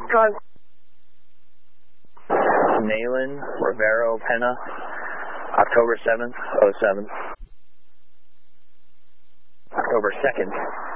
Drive. Nayland Rivero Pena, October 7th, 07. October 2nd,